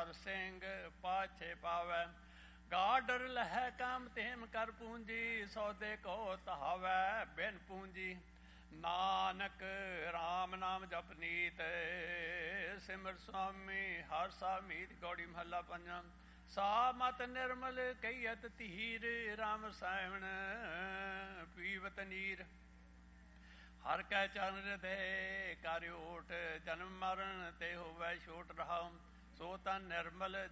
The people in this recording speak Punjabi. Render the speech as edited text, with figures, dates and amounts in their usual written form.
ਹਰ ਸਿੰਘ ਪਾਛੇ ਪਾਵੈ। ਗਾਡਰ ਲਹਿ ਕਾਮ ਤੇਮ ਕਰ ਪੂੰਜੀ, ਸੌਦੇ ਕੋ ਤਹਾਵੈ ਬਿਨ ਪੂੰਜੀ। ਨਾਨਕ ਰਾਮ ਨਾਮ ਜਪ ਨੀਤ, ਸਿਮਰ ਸੁਆਮੀ ਹਰ ਸਾ ਮੀਤ। ਗੌੜੀ ਮਹੱਲਾ ਪੰਜਵਾਂ। ਸਾ ਮਤ ਨਿਰਮਲ ਕਹੀਅਤ ਧੀਰ, ਰਾਮ ਰਸਾਇਣ ਪੀਵਤ ਨੀਰ। ਹਰ ਕੈ ਚਰਨ ਹਿਰਦੈ ਕਰ ਓਟ, ਜਨਮ ਮਰਨ ਤੇ ਹੋਵੈ ਛੋਟ। ਰਹਾਉ ਸੋ ਤਨ ਨਿਰਮਲ